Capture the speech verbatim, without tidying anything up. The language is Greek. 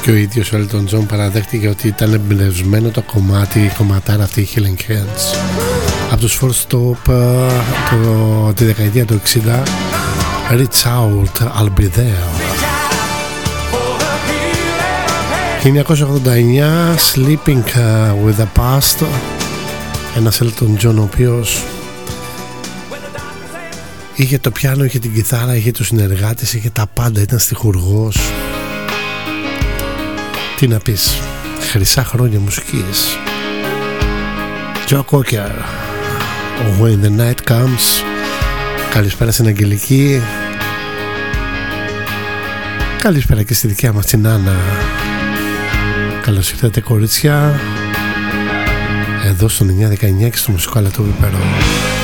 Και ο ίδιος ο Elton John παραδέχτηκε ότι ήταν εμπνευσμένο το κομμάτι, η κομματάρα αυτή, η Healing Hands, από τους Four Stop το, τη δεκαετία του εξήντα. Reach out, I'll be there. χίλια εννιακόσια ογδόντα εννιά, Sleeping with the Past. Ένας Elton John ο οποίος είχε το πιάνο, είχε την κιθάρα, είχε τους συνεργάτες, είχε τα πάντα, ήταν στιχουργός. Τι να πεις, χρυσά χρόνια μουσικής. Joe Cocker, When the Night Comes. Καλησπέρα στην Αγγελική. Καλησπέρα και στη δικιά μας την Άννα. Καλώς ήρθατε κορίτσια, εδώ στο εννιά δεκαεννιά και στο μουσικό αλατό Πιπερό.